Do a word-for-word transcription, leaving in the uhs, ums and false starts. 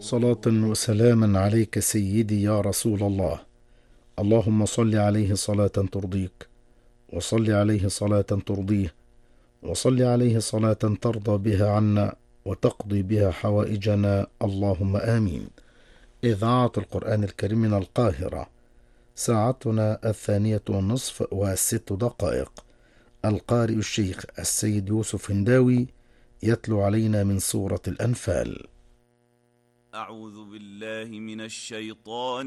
صلاة وسلاما عليك سيدي يا رسول الله. اللهم صل عليه صلاة ترضيك، وصل عليه صلاة ترضيه، وصل عليه صلاة ترضى بها عنا وتقضي بها حوائجنا، اللهم آمين. إذاعة القرآن الكريم من القاهرة، ساعتنا الثانية والنصف والست دقائق. القارئ الشيخ السيد يوسف هنداوي يتلو علينا من سورة الأنفال. أعوذ بالله من الشيطان